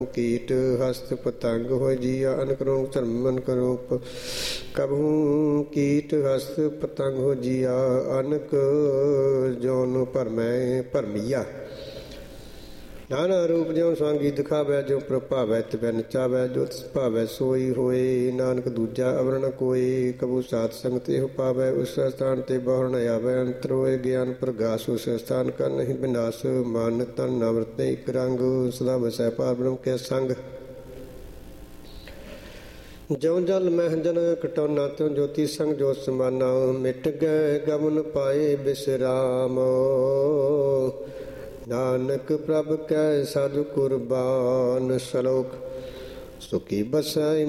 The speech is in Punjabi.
ਕੀਟ ਹਸਤ ਪਤੰਗ ਹੋਇ ਜੀਆ ਅਨਕ ਰੂਪ ਧਰਮ ਅਨਕ ਰੂਪ ਕਬਹੂ ਕੀਟ ਹਸਤ ਪਤੰਗ ਹੋ ਜੀਆ ਅਨਕ ਜੋਨ ਭਰਮੈ ਭਰਮੀਆ ਨਾਨਾ ਰੂਪ ਜਿਉ ਸਵਾਂਗੀ ਦਿਖਾਵੈ ਜੋ ਪ੍ਰਭਾਵੈ ਤਿਵੈ ਨਚਾਵੈ ਜੋ ਤਿਸ ਭਾਵੈ ਸੋਈ ਹੋਏ ਨਾਨਕ ਦੂਜਾ ਅਵਰਣ ਕੋਇ ਕਬੂ ਸਾਧ ਸੰਗਤ ਇਹੋ ਪਾਵੈ ਉਸ ਸਥਾਨ ਤੇ ਬਹੁ ਨ ਆਵੈ ਅੰਤਰ ਹੋਏ ਗਿਆਨ ਪ੍ਰਗਾਸ ਉਸ ਸਥਾਨ ਕਰ ਨਹੀਂ ਬਿਨਾਸ਼ ਮਨ ਤਨ ਨਵਰਤੈ ਇਕ ਰੰਗ ਸਦਾ ਵਸੈ ਪਾਰ ਬ੍ਰਹਮ ਕੇ ਸੰਗ ਜਿਉ ਜਲ ਮਹਿ ਜਨ ਕਟੌਨਾ ਤਿਉ ਜੋਤੀ ਸੰਗ ਜੋਤ ਸਮਾਨਾ ਮਿਟ ਗਏ ਗਮਨ ਪਾਏ ਬਿਸਰਾਮ ਨਾਨਕ ਪ੍ਰਭ ਕੈ ਸਾਧੂ ਕੁਰਬਾਨ ਸਲੋਕ ਸੁਖੀ ਬਸੈ